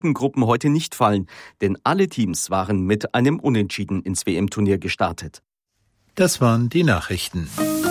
besiegten Gruppen heute nicht fallen, denn alle Teams waren mit einem Unentschieden ins WM-Turnier gestartet. Das waren die Nachrichten.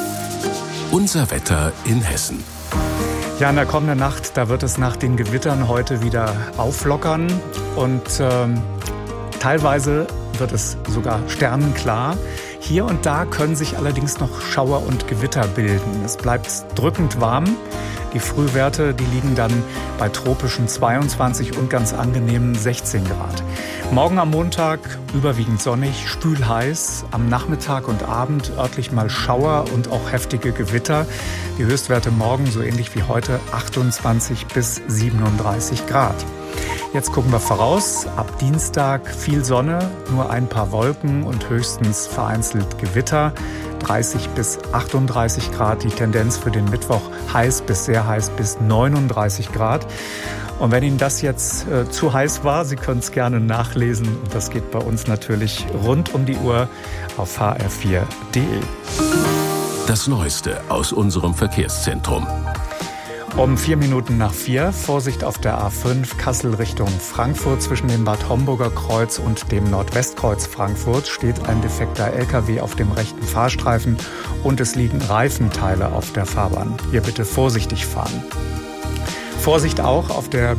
Unser Wetter in Hessen. Ja, in der kommenden Nacht, da wird es nach den Gewittern heute wieder auflockern und teilweise wird es sogar sternenklar. Hier und da können sich allerdings noch Schauer und Gewitter bilden. Es bleibt drückend warm. Die Frühwerte, die liegen dann bei tropischen 22 und ganz angenehmen 16 Grad. Morgen am Montag überwiegend sonnig, spülheiß. Am Nachmittag und Abend örtlich mal Schauer und auch heftige Gewitter. Die Höchstwerte morgen so ähnlich wie heute 28 bis 37 Grad. Jetzt gucken wir voraus. Ab Dienstag viel Sonne, nur ein paar Wolken und höchstens vereinzelt Gewitter. 30 bis 38 Grad, die Tendenz für den Mittwoch heiß bis sehr heiß bis 39 Grad. Und wenn Ihnen das jetzt zu heiß war, Sie können es gerne nachlesen. Und das geht bei uns natürlich rund um die Uhr auf hr4.de. Das Neueste aus unserem Verkehrszentrum. Um 4 Minuten nach 4, Vorsicht auf der A5 Kassel Richtung Frankfurt. Zwischen dem Bad Homburger Kreuz und dem Nordwestkreuz Frankfurt steht ein defekter LKW auf dem rechten Fahrstreifen und es liegen Reifenteile auf der Fahrbahn. Hier bitte vorsichtig fahren. Vorsicht auch auf der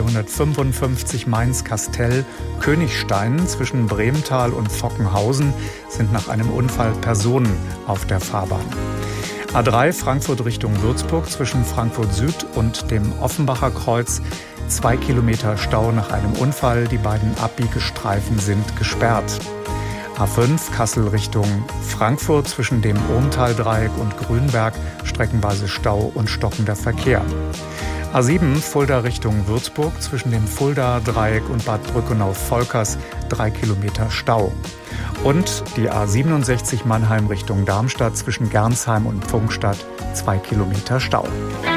B455 Mainz-Kastell-Königstein. Zwischen Bremental und Fockenhausen sind nach einem Unfall Personen auf der Fahrbahn. A3 Frankfurt Richtung Würzburg zwischen Frankfurt Süd und dem Offenbacher Kreuz 2 Kilometer Stau nach einem Unfall. Die beiden Abbiegestreifen sind gesperrt. A5 Kassel Richtung Frankfurt zwischen dem Ohmtal-Dreieck und Grünberg streckenweise Stau und stockender Verkehr. A7 Fulda Richtung Würzburg zwischen dem Fulda-Dreieck und Bad Brückenau-Volkers 3 Kilometer Stau. Und die A67 Mannheim Richtung Darmstadt zwischen Gernsheim und Pfungstadt 2 Kilometer Stau.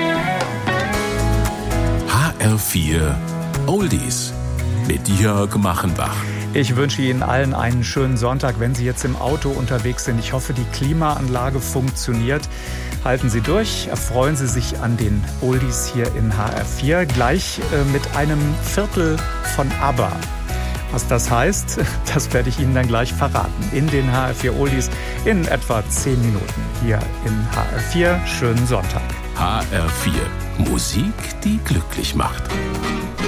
HR4 Oldies mit Jörg Machenbach. Ich wünsche Ihnen allen einen schönen Sonntag, wenn Sie jetzt im Auto unterwegs sind. Ich hoffe, die Klimaanlage funktioniert. Halten Sie durch, erfreuen Sie sich an den Oldies hier in HR4. Gleich mit einem Viertel von ABBA. Was das heißt, das werde ich Ihnen dann gleich verraten. In den HR4 Oldies in etwa 10 Minuten. Hier in HR4. Schönen Sonntag. HR4 Musik, die glücklich macht.